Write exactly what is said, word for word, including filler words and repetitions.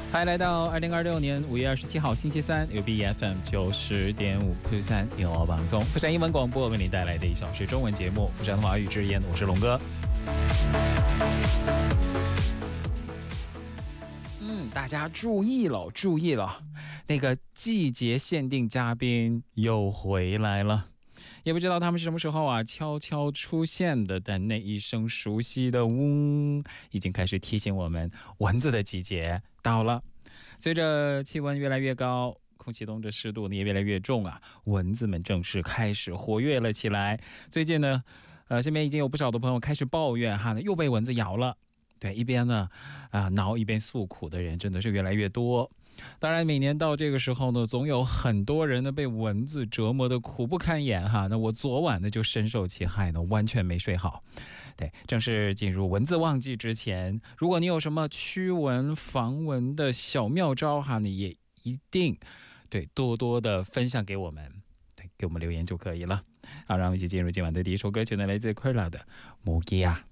欢迎来到二零二六年五月二十七号星期三，由 B F M 九十点五 Q 三英文放送釜山英文广播为你带来的一小时中文节目《釜山华语之言》，我是龙哥。嗯，大家注意了，注意了，那个季节限定嘉宾又回来了。也不知道他们是什么时候啊悄悄出现的，但那一声熟悉的嗡已经开始提醒我们蚊子的季节到了。随着气温越来越高，空气中的湿度也越来越重啊，蚊子们正式开始活跃了起来。最近呢呃，身边已经有不少的朋友开始抱怨哈，又被蚊子咬了。对，一边呢啊、呃、挠一边诉苦的人真的是越来越多。当然每年到这个时候呢，总有很多人呢被蚊子折磨的苦不堪言哈。那我昨晚呢就深受其害呢，完全没睡好。对，正是进入蚊子旺季之前，如果你有什么驱蚊防蚊的小妙招哈，你也一定对多多的分享给我们，对，给我们留言就可以了。好，让我们一起进入今晚的第一首歌曲呢，来自 Quella 的《摩吉亚》。